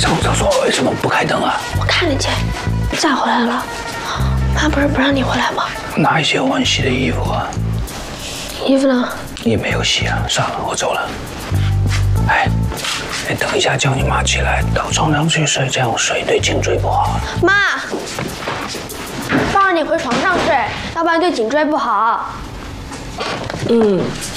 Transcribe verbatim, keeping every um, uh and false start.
上厕所为什么不开灯啊？ 我看得见，咋回来了？妈不是不让你回来吗？ 哪一些我洗的衣服啊？ 衣服呢？ 也没有洗啊。算了，我走了。哎，哎，等一下叫你妈起来，到床上去睡，这样睡对颈椎不好。 妈，爸让你回床上睡，要不然对颈椎不好。嗯。